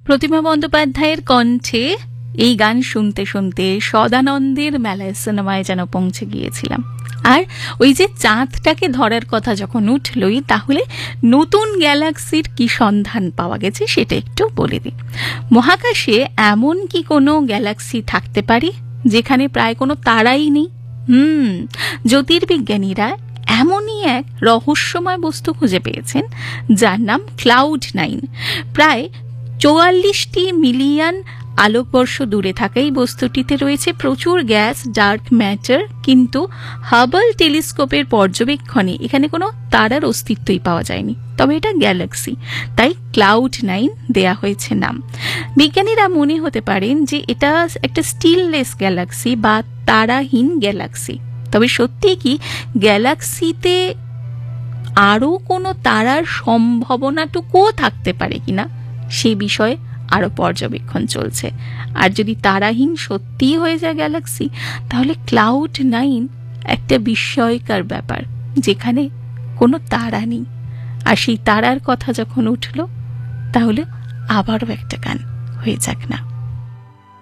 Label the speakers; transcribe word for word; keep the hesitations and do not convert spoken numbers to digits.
Speaker 1: প্রতিমা বন্দ্যোপাধ্যায়ের কণ্ঠে এই গান শুনতে শুনতে সদানন্দের মেলায় সিনেমায় যেন পৌঁছে গিয়েছিলাম। আর ওই যে চাঁদটাকে ধরার কথা যখন উঠলই, তাহলে নতুন গ্যালাক্সির কি সন্ধান পাওয়া গেছে সেটা একটু বলে দিই। মহাকাশে এমন কি কোনো গ্যালাক্সি থাকতে পারে যেখানে প্রায় কোনো তারাই নেই? হুম জ্যোতির্বিজ্ঞানীরা এমনই এক রহস্যময় বস্তু খুঁজে পেয়েছেন যার নাম ক্লাউড নাইন। প্রায় চুয়াল্লিশটি মিলিয়ন আলোকবর্ষ দূরে থাকা এই বস্তুটিতে রয়েছে প্রচুর গ্যাস, ডার্ক ম্যাটার, কিন্তু হাবল টেলিস্কোপের পর্যবেক্ষণে এখানে কোনো তারার অস্তিত্বই পাওয়া যায়নি। তবে এটা গ্যালাক্সি, তাই ক্লাউড নাইন দেয়া হয়েছে নাম। বিজ্ঞানীরা মনে হতে পারেন যে এটা একটা স্টিললেস গ্যালাক্সি বা তারাহীন গ্যালাক্সি। তবে সত্যি কি গ্যালাক্সিতে আরও কোনো তারার সম্ভাবনাটুকুও থাকতে পারে কিনা সে বিষয়ে আরও পর্যবেক্ষণ চলছে। আর যদি তারাহীন সত্যিই হয়ে যায় গ্যালাক্সি, তাহলে ক্লাউড নাইন একটা বিস্ময়কর ব্যাপার যেখানে কোনো তারা নেই। আর সেই তারার কথা যখন উঠল, তাহলে আবারও একটা গান হয়ে যাক না।